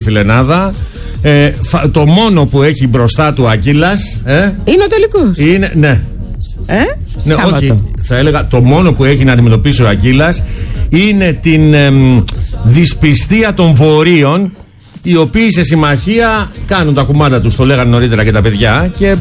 φιλενάδα. Το μόνο που έχει μπροστά του Ακύλας είναι ο τελικός. Είναι, ναι. Ναι, όχι, θα έλεγα το μόνο που έχει να αντιμετωπίσει ο Ακύλας είναι την δυσπιστία των βορείων, οι οποίοι σε συμμαχία κάνουν τα κουμάντα τους, το λέγανε νωρίτερα και τα παιδιά, και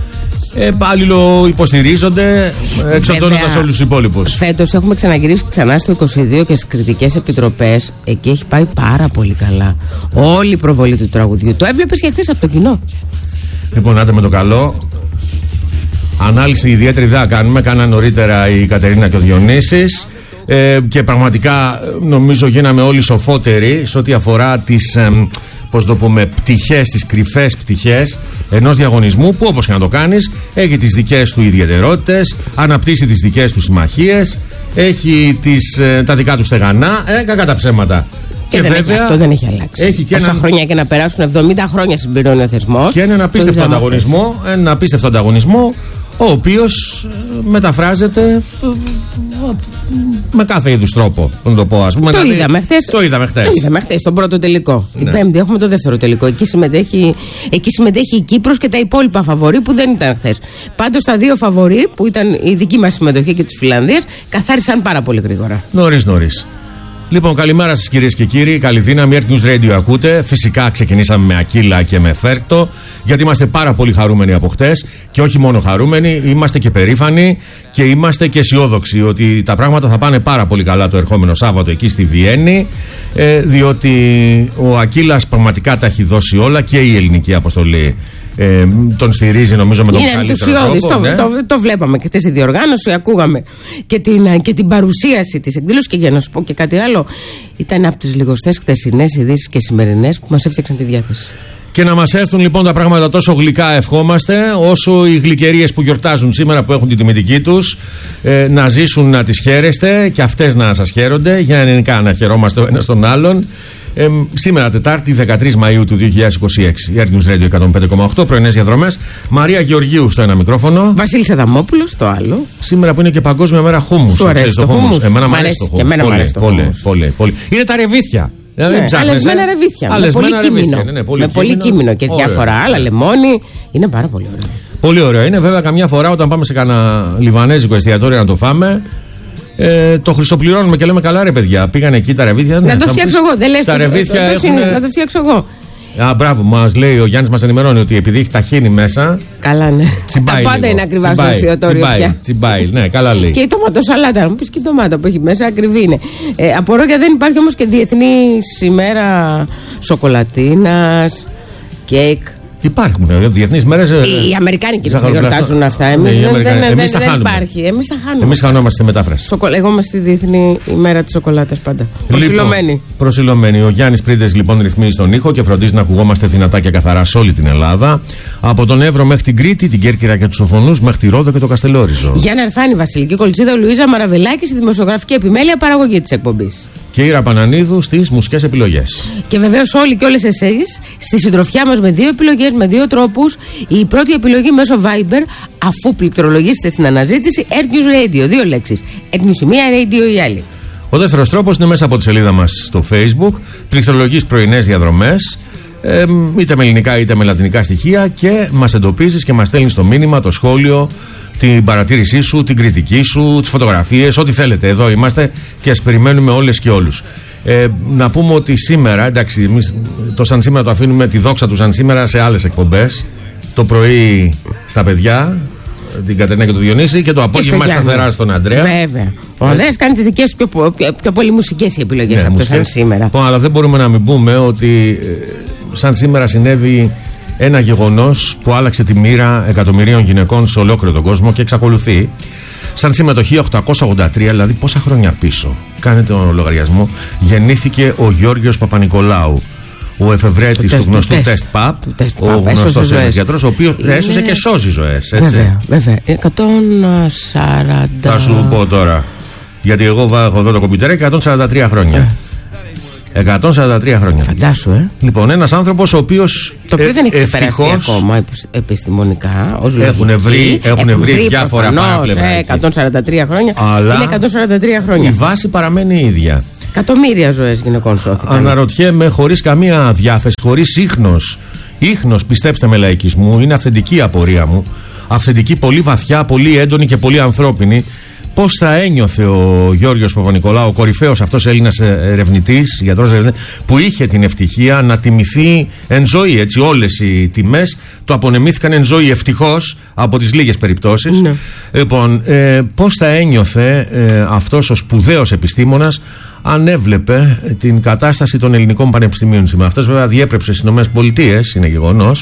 αλληλοϊποστηρίζονται, εξοντώνοντας όλους τους υπόλοιπους. Φέτος έχουμε ξαναγυρίσει ξανά στο 22 και στις κριτικές επιτροπές. Εκεί έχει πάει πάρα πολύ καλά όλη η προβολή του τραγουδιού. Το έβλεπες και χθες από το κοινό. Λοιπόν, άντε με το καλό. Ανάλυση ιδιαίτερη δεν κάνουμε. Κάναν νωρίτερα η Κατερίνα και ο Διονύσης. Και πραγματικά νομίζω γίναμε όλοι σοφότεροι σε ό,τι αφορά τις πώς το πούμε, πτυχές, τις κρυφές πτυχές ενός διαγωνισμού που, όπως και να το κάνεις, έχει τις δικές του ιδιαιτερότητες, αναπτύσσει τις δικές του συμμαχίες, έχει τα δικά του στεγανά, κακά τα ψέματα. Και βέβαια, αυτό δεν έχει αλλάξει. Έχει και όσα χρόνια και να περάσουν, 70 χρόνια συμπληρώνει ο θεσμός. Και έναν απίστευτο ανταγωνισμό, ο οποίος μεταφράζεται με κάθε είδους τρόπο, να το πω, ας πούμε. Το είδαμε χθες. Στον πρώτο τελικό. Ναι. Την Πέμπτη έχουμε το δεύτερο τελικό. Εκεί συμμετέχει η Κύπρος και τα υπόλοιπα φαβορί που δεν ήταν χθες. Πάντως τα δύο φαβορί που ήταν η δική μας συμμετοχή και της Φιλανδίας καθάρισαν πάρα πολύ γρήγορα. Νωρίς. Λοιπόν, καλημέρα σας κυρίες και κύριοι. Καλή δύναμη, Earth News Radio ακούτε. Φυσικά ξεκινήσαμε με Ακύλα και με Φέρκτο, γιατί είμαστε πάρα πολύ χαρούμενοι από χτες. Και όχι μόνο χαρούμενοι, είμαστε και περήφανοι και είμαστε και αισιόδοξοι ότι τα πράγματα θα πάνε πάρα πολύ καλά το ερχόμενο Σάββατο εκεί στη Βιέννη. Διότι ο Ακύλας πραγματικά τα έχει δώσει όλα και η ελληνική αποστολή. Τον στηρίζει νομίζω με τον καλύτερο τρόπο. Ναι. Το βλέπαμε και στη διοργάνωση, ακούγαμε και την παρουσίαση της εκδήλωσης. Και για να σου πω και κάτι άλλο, ήταν από τις λιγοστές χθεσινές ειδήσεις και σημερινές που μας έφτιαξαν τη διάθεση. Και να μας έρθουν λοιπόν τα πράγματα τόσο γλυκά, ευχόμαστε, όσο οι γλυκερίες που γιορτάζουν σήμερα, που έχουν την τιμητική τους, να ζήσουν, να τις χαίρεστε και αυτές να σας χαίρονται, για ελληνικά να χαιρόμαστε ο ένας τον άλλον. Σήμερα Τετάρτη 13 Μαΐου του 2026, Earth News Radio 105,8, πρωινές διαδρομές. Μαρία Γεωργίου στο ένα μικρόφωνο. Βασίλης Αδαμόπουλος στο άλλο. Σήμερα που είναι και Παγκόσμια Μέρα Χούμους. Σου αρέσει το χούμους? Εμένα μου αρέσει το χούμους. Πολύ. Είναι τα ρεβίθια. Αλεσμένα ρεβίθια. Με πολύ κείμενο και διάφορα άλλα, λεμόνι. Είναι πάρα πολύ ωραίο. Πολύ ωραίο. Είναι βέβαια καμιά φορά όταν πάμε σε κανένα λιβανέζικο εστιατόριο να το φάμε. Το χρυσοπληρώνουμε και λέμε καλά ρε παιδιά, πήγανε εκεί τα ρεβίθια. Να το φτιάξω εγώ, δεν λες τα ρεβίθια να το φτιάξω εγώ. Μπράβο, μας λέει ο Γιάννης, μας ενημερώνει ότι επειδή έχει ταχίνι μέσα. Καλά, ναι. Τσιμπάει. Τα πάντα είναι ακριβά στο εστιατόριο πια. Τσιμπάει, ναι, καλά λέει. Και η τοματοσαλάτα, μου πεις και η ντομάτα που έχει μέσα, ακριβή είναι. Απορώ και δεν υπάρχει όμως και διεθνής ημέρα σοκολατίνας, κέικ. Υπάρχουν διεθνείς μέρες. Οι Αμερικάνοι και γιορτάζουν αυτά. Εμείς δεν υπάρχει. Εμείς τα χάνουμε. Εμείς χανόμαστε στη μετάφραση. Εγώ είμαστε στη διεθνή ημέρα της σοκολάτας πάντα. Προσιλωμένοι. Ο Γιάννης Πρίδες λοιπόν ρυθμίζει τον ήχο και φροντίζει να ακουγόμαστε δυνατά και καθαρά σε όλη την Ελλάδα. Από τον Εύρο μέχρι την Κρήτη, την Κέρκυρα και τους Οφωνούς, μέχρι τη Ρόδο και το Καστελόριζο. Γιάννα Αρφάνη, Βασιλική Κολτσίδα, Λουίζα Μαραβελάκη στη δημοσιογραφική επιμέλεια παραγωγή της εκπομπής. Και η Ραπανανίδου στις μουσικές επιλογές. Και βεβαίως όλοι και όλες εσείς στη συντροφιά μας με δύο επιλογές, με δύο τρόπους. Η πρώτη επιλογή μέσω Viber, αφού πληκτρολογήσετε στην αναζήτηση Earth News Radio, δύο λέξεις. Earth News η μία, Radio η άλλη. Ο δεύτερος τρόπος είναι μέσα από τη σελίδα μας στο Facebook, πληκτρολογείς πρωινές διαδρομές, είτε με ελληνικά είτε με λατινικά στοιχεία, και μας εντοπίζεις και μας στέλνεις το μήνυμα, το σχόλιο, την παρατήρησή σου, την κριτική σου, τις φωτογραφίες, ό,τι θέλετε. Εδώ είμαστε και ας περιμένουμε όλες και όλους. Να πούμε ότι σήμερα, εντάξει, εμείς το σαν σήμερα το αφήνουμε, τη δόξα του σαν σήμερα, σε άλλες εκπομπές. Το πρωί στα παιδιά, την Κατερίνα και τον Διονύση, και το απόγευμα σταθερά στον Αντρέα. Βέβαια. Ο Ανδρέας κάνει τις δικές του πιο πολύ μουσικές οι επιλογές από το σαν σήμερα. Αλλά δεν μπορούμε να μην πούμε ότι σαν σήμερα συνέβη ένα γεγονός που άλλαξε τη μοίρα εκατομμυρίων γυναικών σε ολόκληρο τον κόσμο και εξακολουθεί. Σαν σήμερα το 1883, δηλαδή πόσα χρόνια πίσω, κάνετε τον λογαριασμό, γεννήθηκε ο Γιώργος Παπα-Νικολάου, ο εφευρέτης του γνωστού τεστ ΠΑΠ, ο γνωστός ένας γιατρός, ο οποίος έσωσε και σώζει ζωές. Βέβαια. 140. Θα σου πω τώρα, γιατί εγώ έχω εδώ το κομπιούτερ, 143 χρόνια. 143 χρόνια. Φαντάσου, Λοιπόν, ένας άνθρωπος ο οποίος. Το οποίο δεν έχει ξεπεραστεί ακόμα επιστημονικά. Έχουν βρει διάφορα παράπλευρα. 143 χρόνια. Αλλά είναι 143 χρόνια. Η βάση παραμένει η ίδια. Εκατομμύρια ζωές γυναικών σώθηκαν. Αναρωτιέμαι, χωρίς καμία διάθεση, χωρίς ίχνος, πιστέψτε με, λαϊκισμού, είναι αυθεντική η απορία μου. Αυθεντική, πολύ βαθιά, πολύ έντονη και πολύ ανθρώπινη. Πώς θα ένιωθε ο Γιώργος Παπα-Νικολάου, ο κορυφαίος αυτός Έλληνας ερευνητής, γιατρός ερευνητής, που είχε την ευτυχία να τιμηθεί εν ζωή, έτσι, όλες οι τιμές του απονεμήθηκαν εν ζωή, ευτυχώς, από τις λίγες περιπτώσεις. Ναι. Λοιπόν, πώς θα ένιωθε αυτός ο σπουδαίος επιστήμονας αν έβλεπε την κατάσταση των ελληνικών πανεπιστημίων σήμερα. Αυτός βέβαια διέπρεψε στις ΗΠΑ, είναι γεγονός.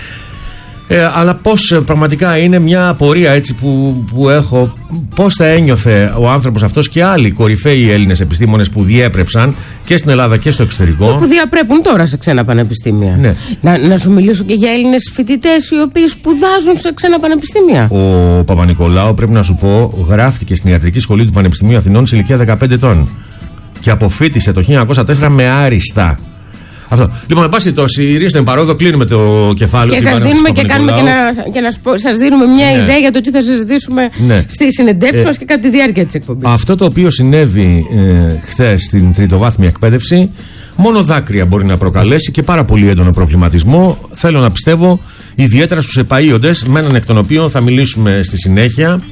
Αλλά πώς πραγματικά είναι μια απορία έτσι που έχω, πώς θα ένιωθε ο άνθρωπος αυτός και άλλοι κορυφαίοι Έλληνες επιστήμονες που διέπρεψαν και στην Ελλάδα και στο εξωτερικό. Που διαπρέπουν τώρα σε ξένα πανεπιστήμια. Ναι. Να σου μιλήσω και για Έλληνες φοιτητές οι οποίοι σπουδάζουν σε ξένα πανεπιστήμια. Ο Παπα-Νικολάου, πρέπει να σου πω, γράφτηκε στην Ιατρική Σχολή του Πανεπιστημίου Αθηνών σε ηλικία 15 ετών και αποφοίτησε το 1904 με άριστα. Αυτό. Λοιπόν, εν πάση περιπτώσει, ρίστε εν παρόδο, κλείνουμε το κεφάλαιο. Και σας δίνουμε και κάνουμε σας δίνουμε μια ιδέα για το τι θα συζητήσουμε στη συνεντεύξη μας και κατά τη διάρκεια της εκπομπής. Αυτό το οποίο συνέβη χθες στην τριτοβάθμια εκπαίδευση, μόνο δάκρυα μπορεί να προκαλέσει και πάρα πολύ έντονο προβληματισμό. Θέλω να πιστεύω, ιδιαίτερα στους επαΐοντες, με έναν εκ των οποίων θα μιλήσουμε στη συνέχεια.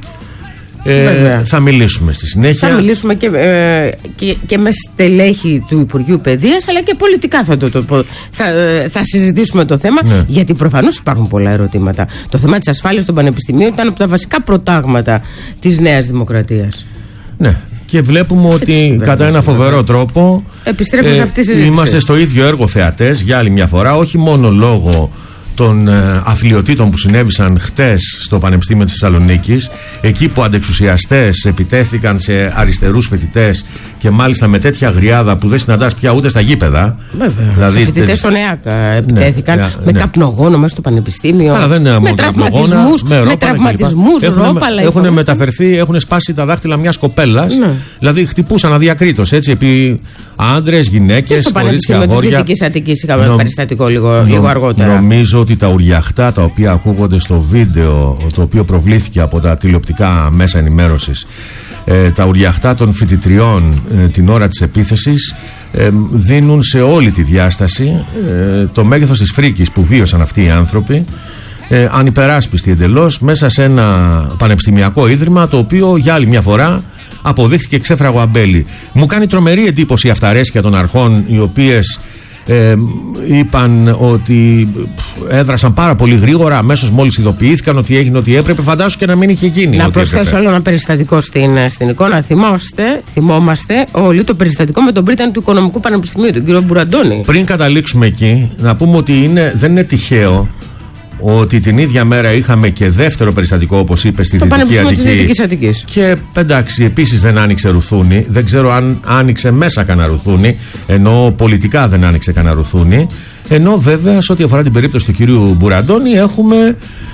Θα μιλήσουμε στη συνέχεια. Θα μιλήσουμε και με στελέχη του Υπουργείου Παιδείας, αλλά και πολιτικά θα συζητήσουμε το θέμα, γιατί προφανώς υπάρχουν πολλά ερωτήματα. Το θέμα της ασφάλειας των πανεπιστημίων ήταν από τα βασικά προτάγματα της Νέας Δημοκρατίας. Ναι. Και βλέπουμε ότι κατά ένα φοβερό τρόπο επιστρέφουμε σε αυτή τη συζήτηση. Είμαστε στο ίδιο έργο θεατές για άλλη μια φορά, όχι μόνο λόγω των αθλιοτήτων που συνέβησαν χτες στο Πανεπιστήμιο της Θεσσαλονίκης, εκεί που αντεξουσιαστές επιτέθηκαν σε αριστερούς φοιτητές και μάλιστα με τέτοια γριάδα που δεν συναντάς πια ούτε στα γήπεδα. Βέβαια. Δηλαδή, σε φοιτητές στον ΕΑΚ επιτέθηκαν με καπνογόνο μέσα στο Πανεπιστήμιο. Με τραυματισμούς, ρόπαλα. Έχουν μεταφερθεί, έχουν σπάσει τα δάχτυλα μιας κοπέλας. Δηλαδή χτυπούσαν αδιακρίτως, έτσι, επί άντρες, γυναίκες, κορίτσια, αγόρια. Στο Πανεπιστήμιο της Δυτικής Αττικής είχαμε περιστατικό λίγο αργότερα. Νομίζω ότι τα ουριαχτά τα οποία ακούγονται στο βίντεο, το οποίο προβλήθηκε από τα τηλεοπτικά μέσα ενημέρωσης, τα ουριαχτά των φοιτητριών την ώρα της επίθεσης δίνουν σε όλη τη διάσταση το μέγεθος της φρίκης που βίωσαν αυτοί οι άνθρωποι, ανυπεράσπιστοι εντελώς, μέσα σε ένα πανεπιστημιακό ίδρυμα, το οποίο για άλλη μια φορά αποδείχθηκε ξέφραγο αμπέλι. Μου κάνει τρομερή εντύπωση η αυταρέσκεια των αρχών, οι οποίες είπαν ότι έδρασαν πάρα πολύ γρήγορα, αμέσως μόλις ειδοποιήθηκαν ότι έγινε ό,τι έπρεπε. Φαντάσου και να μην είχε γίνει. Να προσθέσω άλλο ένα περιστατικό στην εικόνα. Θυμόμαστε όλοι το περιστατικό με τον πρίτανη του Οικονομικού Πανεπιστημίου, τον κύριο Μπουραντώνη. Πριν καταλήξουμε εκεί, να πούμε ότι δεν είναι τυχαίο ότι την ίδια μέρα είχαμε και δεύτερο περιστατικό, όπως είπε, στη Δυτική Αττική. Και εντάξει, επίσης δεν άνοιξε ρουθούνη. Δεν ξέρω αν άνοιξε μέσα κανένα ρουθούνη, ενώ πολιτικά δεν άνοιξε κανένα ρουθούνη. Ενώ βέβαια, σε ό,τι αφορά την περίπτωση του κυρίου Μπουραντώνη, έχουμε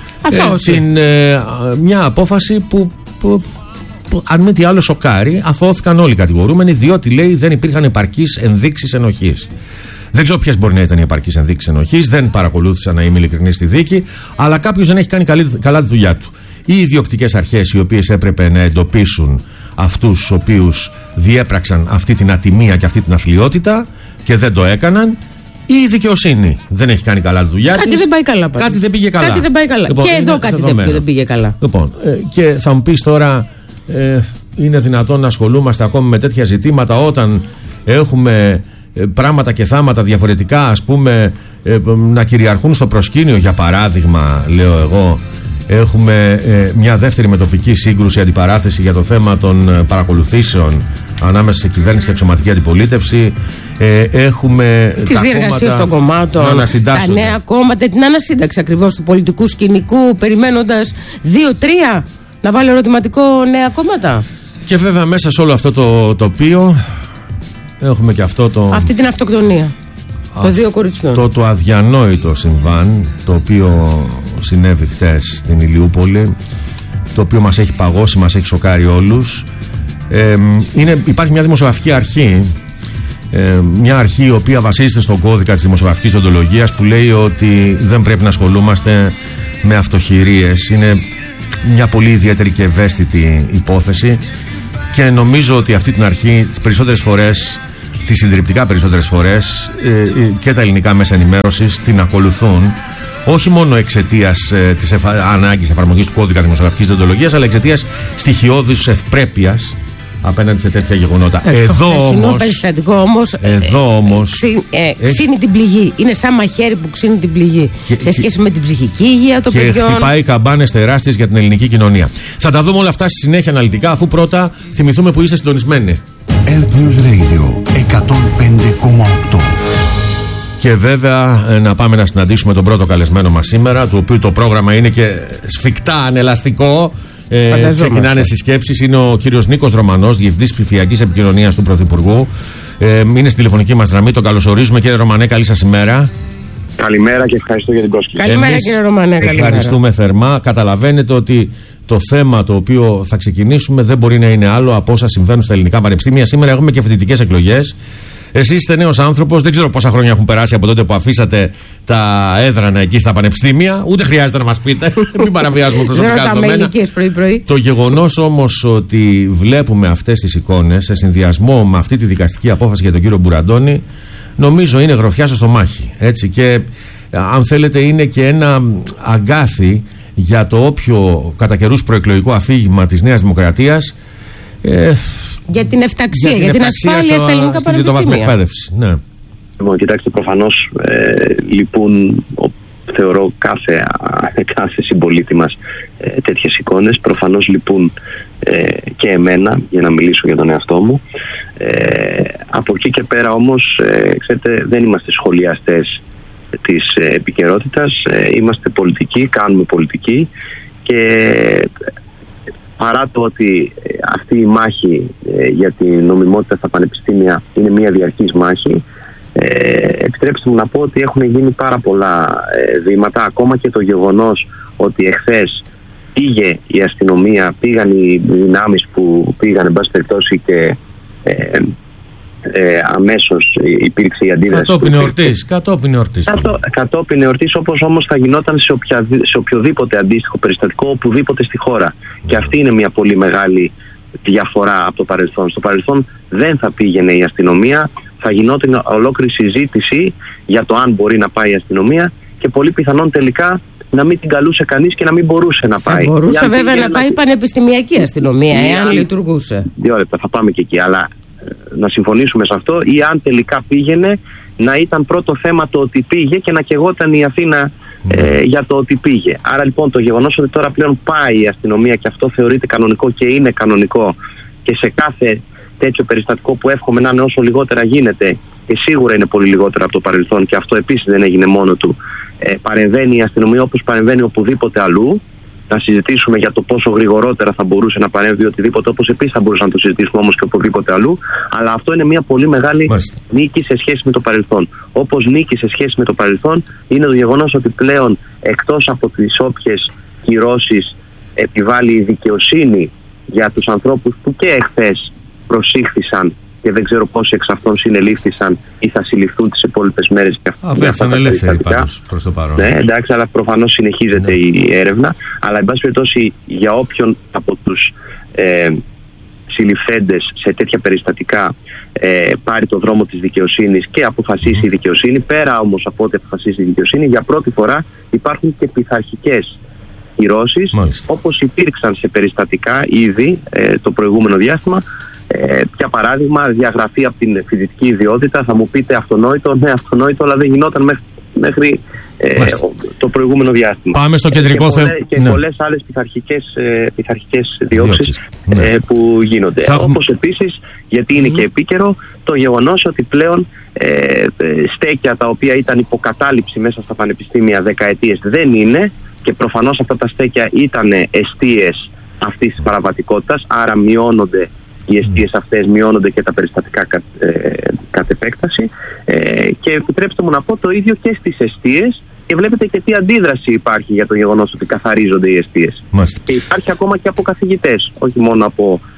μια απόφαση που αν μη τι άλλο σοκάρει. Αθώθηκαν όλοι οι κατηγορούμενοι, διότι λέει δεν υπήρχαν επαρκείς ενδείξεις ενοχής. Δεν ξέρω ποιες μπορεί να ήταν οι επαρκείς ενδείξεις ενοχής, δεν παρακολούθησα, να είμαι ειλικρινής, στη δίκη, αλλά κάποιος δεν έχει κάνει καλά τη δουλειά του. Οι ιδιοκτικές αρχές, οι οποίες έπρεπε να εντοπίσουν αυτούς τους οποίους διέπραξαν αυτή την ατιμία και αυτή την αθλιότητα και δεν το έκαναν, ή η δικαιοσύνη δεν έχει κάνει καλά τη δουλειά της. Κάτι δεν πάει καλά. Κάτι δεν πήγε καλά. Κάτι δεν πάει καλά. Λοιπόν, και εδώ κάτι δεν πήγε καλά. Λοιπόν, και θα μου πεις τώρα, είναι δυνατόν να ασχολούμαστε ακόμη με τέτοια ζητήματα όταν έχουμε πράγματα και θάματα διαφορετικά, ας πούμε, να κυριαρχούν στο προσκήνιο? Για παράδειγμα, λέω εγώ, έχουμε μια δεύτερη μετοπική σύγκρουση, αντιπαράθεση για το θέμα των παρακολουθήσεων ανάμεσα σε κυβέρνηση και αξιωματική αντιπολίτευση. Έχουμε τις διεργασίες των κομμάτων, τα νέα κόμματα, την ανασύνταξη ακριβώς του πολιτικού σκηνικού, περιμένοντας 2-3 να βάλει ερωτηματικό νέα κόμματα. Και βέβαια μέσα σε όλο αυτό το τοπίο έχουμε και αυτή την αυτοκτονία των δύο κοριτσιών. Το αδιανόητο συμβάν, το οποίο συνέβη χτες στην Ηλιούπολη, το οποίο μας έχει παγώσει, μας έχει σοκάρει όλους. Υπάρχει μια δημοσιογραφική αρχή, μια αρχή η οποία βασίζεται στον κώδικα της δημοσιογραφικής οντολογίας, που λέει ότι δεν πρέπει να ασχολούμαστε με αυτοχειρίες. Είναι μια πολύ ιδιαίτερη και ευαίσθητη υπόθεση και νομίζω ότι αυτή την αρχή τις περισσότερες φορές τις συντριπτικά περισσότερες φορές και τα ελληνικά μέσα ενημέρωσης την ακολουθούν, όχι μόνο εξαιτίας της ανάγκης εφαρμογής του κώδικα δημοσιογραφικής δεοντολογίας, αλλά εξαιτίας στοιχειώδους ευπρέπειας απέναντι σε τέτοια γεγονότα. Το περιστατικό όμως ξύνει την πληγή. Είναι σαν μαχαίρι που ξύνει την πληγή σε σχέση με την ψυχική υγεία των παιδιών. Και χτυπάει καμπάνες τεράστιες για την ελληνική κοινωνία. Θα τα δούμε όλα αυτά στη συνέχεια αναλυτικά, αφού πρώτα θυμηθούμε που είστε συντονισμένοι. Earth News Radio 105,8. Και βέβαια να πάμε να συναντήσουμε τον πρώτο καλεσμένο μας σήμερα, του οποίου το πρόγραμμα είναι και σφιχτά ανελαστικό. Ξεκινάνε συσκέψεις. Είναι ο κύριος Νίκος Ρωμανός, Διευθυντής Ψηφιακής Επικοινωνίας του Πρωθυπουργού. Είναι στη τηλεφωνική μας γραμμή. Τον καλωσορίζουμε, κύριε Ρωμανέ. Καλή σας ημέρα. Καλημέρα και ευχαριστώ για την πρόσκληση. Καλημέρα, κύριε Ρωμανέ. Ευχαριστούμε θερμά. Καταλαβαίνετε ότι το θέμα το οποίο θα ξεκινήσουμε δεν μπορεί να είναι άλλο από όσα συμβαίνουν στα ελληνικά πανεπιστήμια. Σήμερα έχουμε και φοιτητικές εκλογές. Εσείς είστε νέος άνθρωπος, δεν ξέρω πόσα χρόνια έχουν περάσει από τότε που αφήσατε τα έδρανα εκεί στα πανεπιστήμια. Ούτε χρειάζεται να μας πείτε, μην παραβιάζουμε προσωπικά δεδομένα. Το γεγονός όμως ότι βλέπουμε αυτές τις εικόνες σε συνδυασμό με αυτή τη δικαστική απόφαση για τον κύριο Μπουραντώνη, νομίζω είναι γροθιά στο στομάχι. Έτσι, και αν θέλετε είναι και ένα αγκάθι για το όποιο κατά καιρούς προεκλογικό αφήγημα της Νέας Δημοκρατίας. Για την εφταξία, για την ασφάλεια στα ελληνικά πανεπιστήμια. Ναι. Λοιπόν, κοιτάξτε, προφανώς λυπούν, θεωρώ, κάθε συμπολίτη μας τέτοιες εικόνες. Προφανώς λυπούν και εμένα, για να μιλήσω για τον εαυτό μου. Από εκεί και πέρα όμως, ξέρετε, δεν είμαστε σχολιαστές της επικαιρότητας. Είμαστε πολιτικοί, κάνουμε πολιτική και παρά το ότι αυτή η μάχη για την νομιμότητα στα πανεπιστήμια είναι μια διαρκής μάχη, επιτρέψτε μου να πω ότι έχουν γίνει πάρα πολλά βήματα. Ακόμα και το γεγονός ότι εχθές πήγε η αστυνομία, πήγαν οι δυνάμεις που πήγαν, εν πάση περιπτώσει, και αμέσως υπήρξε η αντίδραση. Κατόπιν εορτής, όπως όμως θα γινόταν σε οποιοδήποτε αντίστοιχο περιστατικό οπουδήποτε στη χώρα. Και αυτή είναι μια πολύ μεγάλη διαφορά από το παρελθόν. Στο παρελθόν δεν θα πήγαινε η αστυνομία, θα γινόταν ολόκληρη συζήτηση για το αν μπορεί να πάει η αστυνομία και πολύ πιθανόν τελικά να μην την καλούσε κανείς και να μην μπορούσε να πάει. Θα μπορούσε βέβαια να πάει η πανεπιστημιακή αστυνομία, εάν λειτουργούσε. 2 λεπτά, θα πάμε και εκεί, αλλά να συμφωνήσουμε σε αυτό, ή αν τελικά πήγαινε να ήταν πρώτο θέμα το ότι πήγε και να καιγόταν η Αθήνα για το ότι πήγε. Άρα λοιπόν το γεγονός ότι τώρα πλέον πάει η αστυνομία και αυτό θεωρείται κανονικό και είναι κανονικό, και σε κάθε τέτοιο περιστατικό που εύχομαι να είναι όσο λιγότερα γίνεται, και σίγουρα είναι πολύ λιγότερα από το παρελθόν, και αυτό επίσης δεν έγινε μόνο του, παρεμβαίνει η αστυνομία όπως παρεμβαίνει οπουδήποτε αλλού. Να συζητήσουμε για το πόσο γρηγορότερα θα μπορούσε να παρέμβει οτιδήποτε, όπως επίσης θα μπορούσαμε να το συζητήσουμε όμως και οπουδήποτε αλλού. Αλλά αυτό είναι μια πολύ μεγάλη νίκη σε σχέση με το παρελθόν. Όπως νίκη σε σχέση με το παρελθόν είναι το γεγονός ότι πλέον, εκτός από τις όποιες κυρώσεις επιβάλλει η δικαιοσύνη για τους ανθρώπους που και εχθές προσήχθησαν, και δεν ξέρω πόσοι εξ αυτών συνελήφθησαν ή θα συλληφθούν τις υπόλοιπες μέρες. Βέβαια, θα είναι ελεύθεροι πάντως προς το παρόν. Ναι, εντάξει, αλλά προφανώς συνεχίζεται η έρευνα. Αλλά, εν πάση περιπτώσει, για όποιον από τους συλληφθέντες σε τέτοια περιστατικά πάρει το δρόμο της δικαιοσύνης και αποφασίσει η δικαιοσύνη, πέρα όμως από ό,τι αποφασίσει η δικαιοσύνη, για πρώτη φορά υπάρχουν και πειθαρχικές κυρώσεις, όπως υπήρξαν σε περιστατικά ήδη το προηγούμενο διάστημα. Για παράδειγμα, διαγραφή από την φοιτητική ιδιότητα. Θα μου πείτε αυτονόητο, ναι, αυτονόητο, αλλά δεν γινόταν μέχρι το προηγούμενο διάστημα. Πάμε στο κεντρικό θέμα. Και πολλές άλλες πειθαρχικές διώξεις που γίνονται. Όπως επίσης, γιατί είναι και επίκαιρο, το γεγονός ότι πλέον στέκια τα οποία ήταν υποκατάληψη μέσα στα πανεπιστήμια δεκαετίες δεν είναι, και προφανώς αυτά τα στέκια ήταν εστίες αυτής της παραβατικότητας, άρα μειώνονται οι εστίες αυτές, μειώνονται και τα περιστατικά κατ' επέκταση, και επιτρέψτε μου να πω το ίδιο και στις εστίες, και βλέπετε και τι αντίδραση υπάρχει για το γεγονός ότι καθαρίζονται οι εστίες. Και υπάρχει ακόμα και από καθηγητές, όχι μόνο από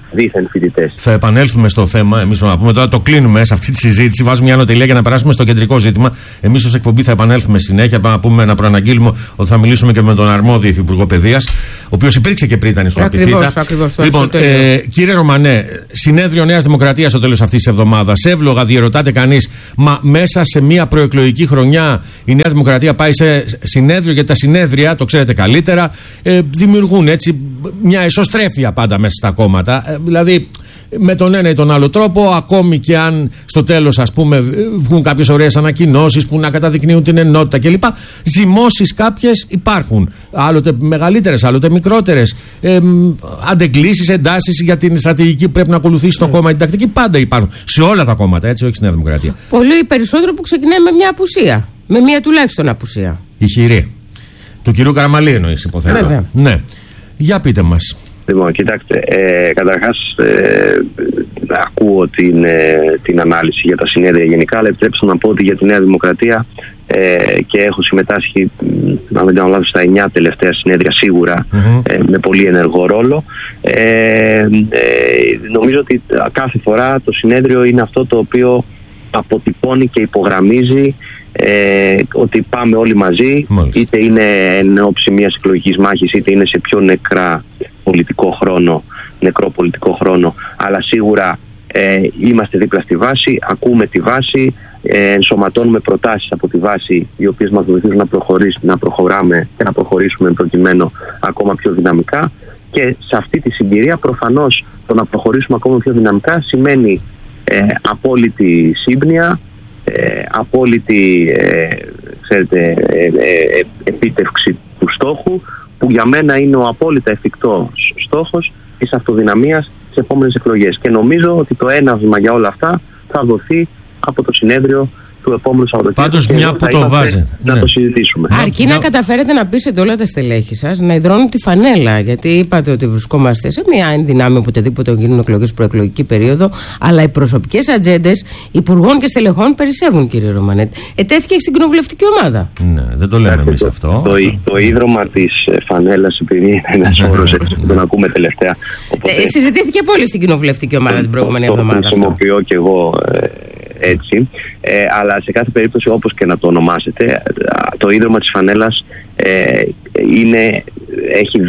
δίθεν φοιτητές. Θα επανέλθουμε στο θέμα. Εμείς να πούμε τώρα, το κλείνουμε σε αυτή τη συζήτηση. Βάζουμε μια ανωτελεία για να περάσουμε στο κεντρικό ζήτημα. Εμείς ως εκπομπή θα επανέλθουμε συνέχεια. Να προαναγγείλουμε ότι θα μιλήσουμε και με τον αρμόδιο Υφυπουργό Παιδείας, ο οποίος υπήρξε και πριν ήταν στο Απιθύτα. Λοιπόν, κύριε Ρωμανέ, συνέδριο Νέας Δημοκρατίας στο τέλος αυτής της εβδομάδας. Εύλογα διερωτάται κανείς, μα μέσα σε μια προεκλογική χρονιά η Νέα Δημοκρατία πάει σε συνέδριο, γιατί τα συνέδρια, το ξέρετε καλύτερα, δημιουργούν έτσι μια ισοστρέφεια πάντα μέσα στα κόμματα. Δηλαδή, με τον ένα ή τον άλλο τρόπο, ακόμη και αν στο τέλος, ας πούμε, βγουν κάποιες ωραίες ανακοινώσεις που να καταδεικνύουν την ενότητα κλπ. Ζυμώσεις κάποιες υπάρχουν. Άλλοτε μεγαλύτερες, άλλοτε μικρότερες. Αντεγκλήσεις, εντάσεις για την στρατηγική που πρέπει να ακολουθήσει το κόμμα, την τακτική. Πάντα υπάρχουν. Σε όλα τα κόμματα, έτσι, όχι στη Νέα Δημοκρατία. Πολύ περισσότερο που ξεκινάει με μια απουσία. Με μια τουλάχιστον απουσία. Ηχηρή. Του κυρίου Καραμαλή εννοείς, υποθέτω. Βέβαια. Ναι. Για πείτε μας. Λοιπόν, κοιτάξτε, καταρχάς ακούω την ανάλυση για τα συνέδρια γενικά, αλλά επιτρέψτε να πω ότι για τη Νέα Δημοκρατία και έχω συμμετάσχει, αν δεν κάνω λάθος, στα 9 τελευταία συνέδρια σίγουρα, με πολύ ενεργό ρόλο. Νομίζω ότι κάθε φορά το συνέδριο είναι αυτό το οποίο αποτυπώνει και υπογραμμίζει ότι πάμε όλοι μαζί. Μάλιστα. Είτε είναι εν ώψη μιας εκλογικής μάχης, είτε είναι σε πιο νεκρό πολιτικό χρόνο, αλλά σίγουρα είμαστε δίπλα στη βάση, ακούμε τη βάση, ενσωματώνουμε προτάσεις από τη βάση, οι οποίες μας βοηθούν να προχωράμε και να προχωρήσουμε προκειμένου ακόμα πιο δυναμικά. Και σε αυτή τη συγκυρία προφανώς το να προχωρήσουμε ακόμα πιο δυναμικά σημαίνει απόλυτη σύμπνοια, απόλυτη επίτευξη του στόχου, που για μένα είναι ο απόλυτα εφικτός στόχος της αυτοδυναμίας στις επόμενες εκλογές. Και νομίζω ότι το έναυσμα για όλα αυτά θα δοθεί από το συνέδριο του επόμενου Σαββατοκύριακου. Πάντως, μια που το βάζει. Να το συζητήσουμε. Αρκεί να καταφέρετε να πείσετε όλα τα στελέχη σας να υδρώνουν τη φανέλα. Γιατί είπατε ότι βρισκόμαστε σε μια ενδυνάμει οποτεδήποτε γίνουν εκλογές προεκλογική περίοδο. Αλλά οι προσωπικές ατζέντες υπουργών και στελεχών περισσεύουν, κύριε Ρωμανέ. Ετέθηκε στην κοινοβουλευτική ομάδα. Ναι, δεν το λέμε εμείς αυτό. Το ίδρωμα της φανέλας, επειδή είναι ένας όρος που τον ακούμε τελευταία. Συζητήθηκε πολύ στην κοινοβουλευτική ομάδα την προηγούμενη εβδομάδα. Το χρησιμοποιώ κι εγώ έτσι, αλλά σε κάθε περίπτωση, όπως και να το ονομάσετε, το ίδρυμα της φανέλας έχει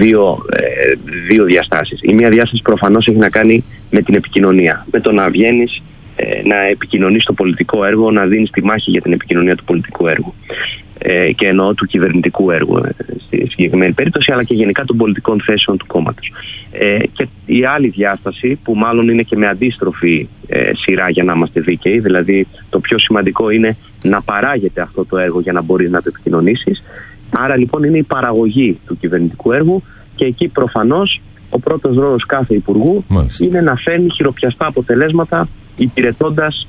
δύο διαστάσεις. Η μία διάσταση προφανώς έχει να κάνει με την επικοινωνία, με το να βγαίνεις, να επικοινωνείς το πολιτικό έργο, να δίνεις τη μάχη για την επικοινωνία του πολιτικού έργου, και εννοώ του κυβερνητικού έργου στη συγκεκριμένη περίπτωση, αλλά και γενικά των πολιτικών θέσεων του κόμματος. Και η άλλη διάσταση, που μάλλον είναι και με αντίστροφη σειρά για να είμαστε δίκαιοι, δηλαδή το πιο σημαντικό είναι να παράγεται αυτό το έργο για να μπορείς να το επικοινωνήσεις. Άρα λοιπόν είναι η παραγωγή του κυβερνητικού έργου, και εκεί προφανώς ο πρώτος ρόλος κάθε υπουργού είναι να φέρνει χειροπιαστά αποτελέσματα, υπηρετώντας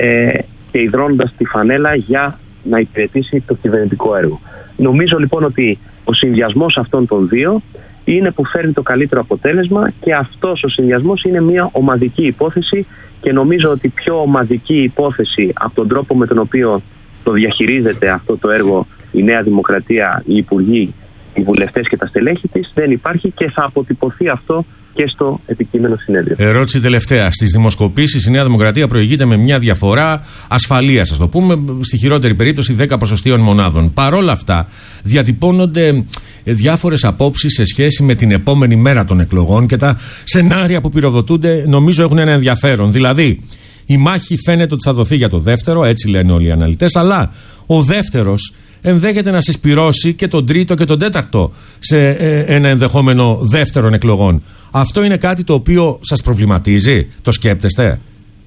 και υδρώνοντας τη φανέλα για να υπηρετήσει το κυβερνητικό έργο. Νομίζω λοιπόν ότι ο συνδυασμός αυτών των δύο είναι που φέρνει το καλύτερο αποτέλεσμα, και αυτός ο συνδυασμός είναι μια ομαδική υπόθεση, και νομίζω ότι πιο ομαδική υπόθεση από τον τρόπο με τον οποίο το διαχειρίζεται αυτό το έργο η Νέα Δημοκρατία, οι υπουργοί, οι βουλευτές και τα στελέχη της δεν υπάρχει, και θα αποτυπωθεί αυτό και στο επικείμενο συνέδριο. Ερώτηση τελευταία. Στις δημοσκοπήσεις η Νέα Δημοκρατία προηγείται με μια διαφορά ασφαλείας, ας το πούμε, στη χειρότερη περίπτωση 10 ποσοστίων μονάδων. Παρόλα αυτά, διατυπώνονται διάφορες απόψεις σε σχέση με την επόμενη μέρα των εκλογών, και τα σενάρια που πυροδοτούνται νομίζω έχουν ένα ενδιαφέρον. Δηλαδή, η μάχη φαίνεται ότι θα δοθεί για το δεύτερο, έτσι λένε όλοι οι αναλυτές, αλλά ο δεύτερος ενδέχεται να συσπυρώσει και τον τρίτο και τον τέταρτο σε ένα ενδεχόμενο δεύτερων εκλογών. Αυτό είναι κάτι το οποίο σας προβληματίζει, το σκέπτεστε?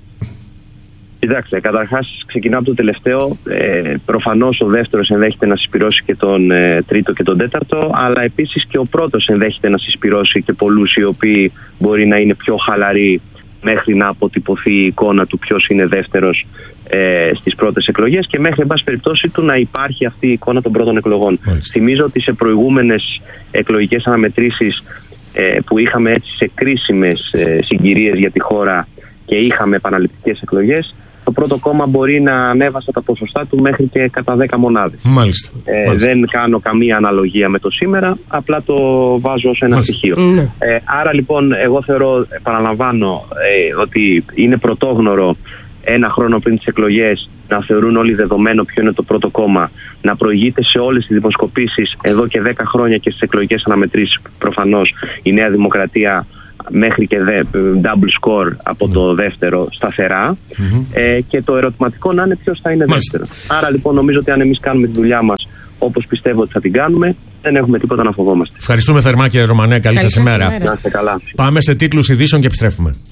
Κοιτάξτε, καταρχάς ξεκινάω από το τελευταίο. Προφανώς ο δεύτερος ενδέχεται να συσπυρώσει και τον τρίτο και τον τέταρτο, αλλά επίσης και ο πρώτος ενδέχεται να συσπυρώσει και πολλούς οι οποίοι μπορεί να είναι πιο χαλαροί μέχρι να αποτυπωθεί η εικόνα του ποιος είναι δεύτερος στις πρώτες εκλογές, και μέχρι εν πάση περιπτώσει του να υπάρχει αυτή η εικόνα των πρώτων εκλογών. Θυμίζω ότι σε προηγούμενες εκλογικές αναμετρήσεις που είχαμε έτσι σε κρίσιμες συγκυρίες για τη χώρα και είχαμε επαναληπτικές εκλογές, το πρώτο κόμμα μπορεί να ανέβασε τα ποσοστά του μέχρι και κατά 10 μονάδες. Μάλιστα. Δεν κάνω καμία αναλογία με το σήμερα, απλά το βάζω ως ένα στοιχείο. Άρα λοιπόν εγώ θεωρώ, παραλαμβάνω, ότι είναι πρωτόγνωρο ένα χρόνο πριν τις εκλογές να θεωρούν όλοι δεδομένο ποιο είναι το πρώτο κόμμα, να προηγείται σε όλες τις δημοσκοπήσεις εδώ και 10 χρόνια και στις εκλογικές αναμετρήσεις προφανώς η Νέα Δημοκρατία μέχρι και double score από το δεύτερο σταθερά, και το ερωτηματικό να είναι ποιος θα είναι δεύτερο. Άρα λοιπόν νομίζω ότι αν εμείς κάνουμε τη δουλειά μας όπως πιστεύω ότι θα την κάνουμε, δεν έχουμε τίποτα να φοβόμαστε. Ευχαριστούμε θερμά, κύριε Ρωμανέ. Καλή σας ημέρα. Να είστε καλά. Πάμε σε τίτλους ειδήσεων και επιστρέφουμε.